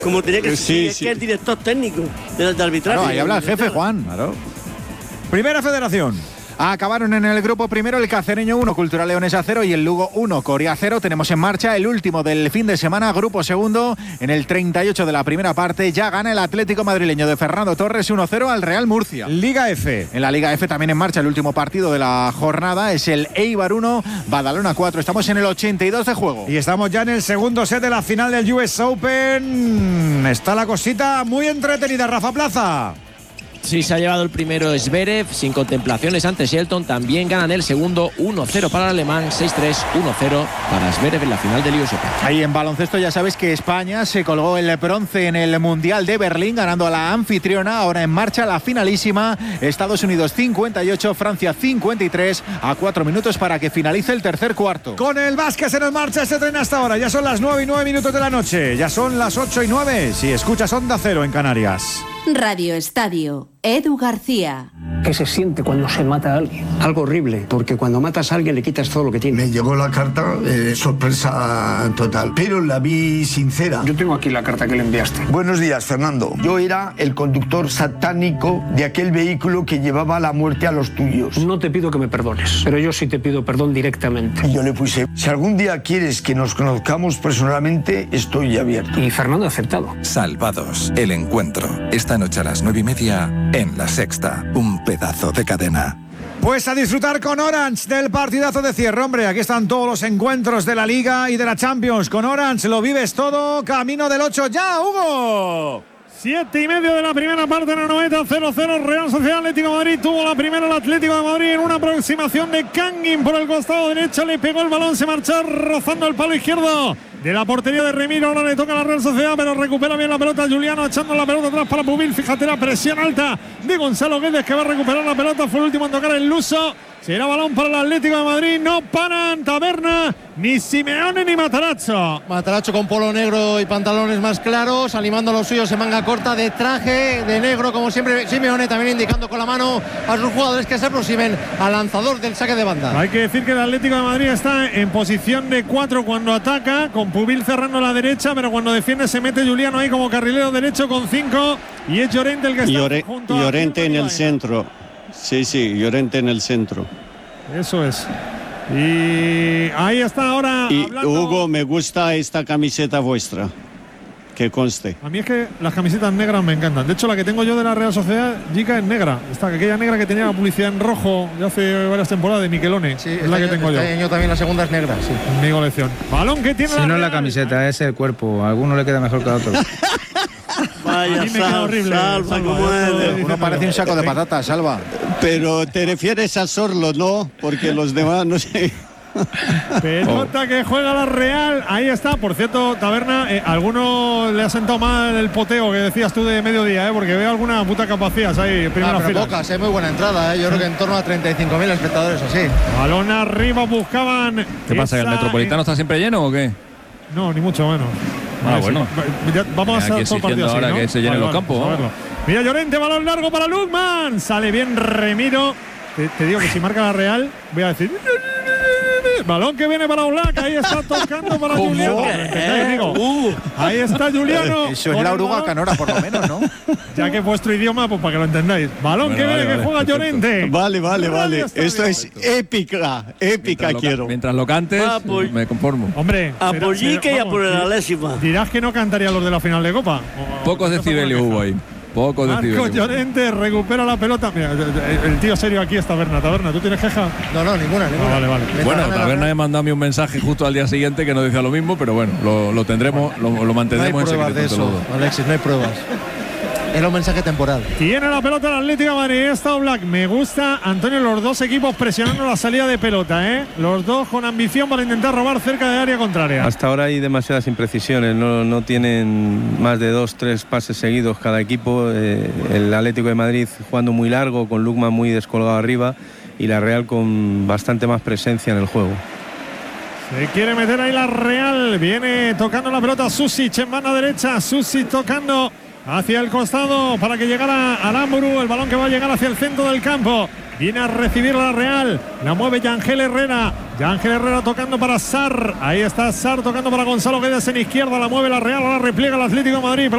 Como tenía que ser, sí. que es el director técnico de arbitraje. Claro, ahí habla el jefe, Juan. Claro. Primera Federación. Acabaron en el grupo primero el Cacereño 1, Cultural Leonesa 0 y el Lugo 1, Coria 0. Tenemos en marcha el último del fin de semana, grupo segundo. En el 38 de la primera parte ya gana el Atlético madrileño de Fernando Torres 1-0 al Real Murcia. Liga F. En la Liga F también en marcha el último partido de la jornada, es el Eibar 1, Badalona 4. Estamos en el 82 de juego. Y estamos ya en el segundo set de la final del US Open. Está la cosita muy entretenida, Rafa Plaza. Sí, se ha llevado el primero Zverev, sin contemplaciones ante Shelton. También ganan el segundo 1-0 para el alemán, 6-3, 1-0 para Zverev en la final del US Open. Ahí en baloncesto ya sabes que España se colgó el bronce en el Mundial de Berlín, ganando a la anfitriona. Ahora en marcha la finalísima, Estados Unidos 58, Francia 53, a 4 minutos para que finalice el tercer cuarto. Con el básquet en marcha se tren hasta ahora. Ya son las 9:09 de la noche. Ya son las 8:09 si escuchas Onda Cero en Canarias. Radio Estadio, Edu García. ¿Qué se siente cuando se mata a alguien? Algo horrible, porque cuando matas a alguien le quitas todo lo que tiene. Me llegó la carta, sorpresa total, pero la vi sincera. Yo tengo aquí la carta que le enviaste. Buenos días, Fernando. Yo era el conductor satánico de aquel vehículo que llevaba la muerte a los tuyos. No te pido que me perdones, pero yo sí te pido perdón directamente. Y yo le puse, si algún día quieres que nos conozcamos personalmente, estoy abierto. Y Fernando ha aceptado. Salvados, el encuentro. Esta noche a las 9:30 en La Sexta. Un pedazo de cadena. Pues a disfrutar con Orange del partidazo de cierre, hombre. Aquí están todos los encuentros de la Liga y de la Champions. Con Orange lo vives todo. Camino del 8 ya, Hugo. 7:30 de la primera parte en el 90, 0-0 Real Sociedad Atlético de Madrid. Tuvo la primera el Atlético de Madrid en una aproximación de Kangin por el costado derecho. Le pegó el balón, se marchó rozando el palo izquierdo de la portería de Remiro. Ahora le toca a la Real Sociedad, pero recupera bien la pelota Juliano, echando la pelota atrás para Pubil. Fíjate la presión alta de Gonzalo Guedes, que va a recuperar la pelota. Fue el último en tocar el luso. Será balón para el Atlético de Madrid. No paran Taberna, ni Simeone ni Matarazzo. Matarazzo con polo negro y pantalones más claros, animando a los suyos en manga corta, de traje de negro, como siempre. Simeone también indicando con la mano a sus jugadores que se aproximen al lanzador del saque de banda. Hay que decir que el Atlético de Madrid está en posición de 4 cuando ataca, con Pubil cerrando a la derecha, pero cuando defiende se mete Juliano ahí como carrilero derecho con 5, y es Llorente el que está junto a Llorente en el centro. Sí, Llorente en el centro. Eso es. Y ahí está ahora. Y hablando... Hugo, me gusta esta camiseta vuestra. Que conste. A mí es que las camisetas negras me encantan. De hecho, la que tengo yo de la Real Sociedad, Jica, es negra. Aquella negra que tenía la publicidad en rojo de hace varias temporadas de Michelone. Sí, es la que tengo yo. Este año también la segunda es negra, sí. En mi colección. Balón que tiene Si no es la camiseta, es el cuerpo. A alguno le queda mejor que a otro. Vaya, a mí me queda horrible. Salva, como es. Uno parece un saco de patatas, Salva. Pero te refieres a Sorlo, ¿no? Porque los demás no sé. Pelota que juega la Real. Ahí está. Por cierto, Taberna, alguno le ha sentado mal el poteo que decías tú de mediodía, porque veo alguna puta capacidad ahí en primera fila. Pocas, muy buena entrada, Yo creo que en torno a 35.000 espectadores, así. Balón arriba, buscaban. ¿Qué pasa? ¿Que el Metropolitano está siempre lleno o qué? No, ni mucho menos. Bueno. Vamos a hacer todo el partido así, ahora ¿no? que se llenen los campos. Mira Llorente, balón largo para Lukman. Sale bien Remiro. Te digo que si marca la Real, voy a decir. Balón que viene para Oblak. Ahí está tocando para Juliano. Ahí está Juliano. Eso es la oruga canora, por lo menos, ¿no? Ya que es vuestro idioma, pues para que lo entendáis. Balón que viene, que juega Llorente. Vale. Esto es épica quiero. Mientras lo cantes, me conformo. Hombre, a por Jica y a por la Lésima. Dirás que no cantaría los de la final de Copa. Pocos decibelios hubo ahí. Poco de Marco Llorente recupera la pelota. Mira, el tío serio aquí está Taberna. ¿Tú tienes queja? No, ninguna. Vale. Bueno, Taberna me mandó a mí un mensaje justo al día siguiente que no decía lo mismo, pero bueno, lo tendremos, lo mantendremos. No hay pruebas de eso, Alexis, no hay pruebas. Era un mensaje temporal. Tiene la pelota el Atlético de Madrid. Está Oblak. Me gusta, Antonio, los dos equipos presionando la salida de pelota, Los dos con ambición para intentar robar cerca de área contraria. Hasta ahora hay demasiadas imprecisiones. No tienen más de 2-3 pases seguidos cada equipo. El Atlético de Madrid jugando muy largo, con Lukman muy descolgado arriba, y la Real con bastante más presencia en el juego. Se quiere meter ahí la Real. Viene tocando la pelota Susic en mano derecha. Susic tocando hacia el costado para que llegara Aramburu. El balón que va a llegar hacia el centro del campo. Viene a recibir la Real. La mueve Yangel Herrera. Yangel Herrera tocando para Sarr. Ahí está Sarr tocando para Gonzalo Guedes en izquierda. La mueve la Real. Ahora repliega el Atlético de Madrid.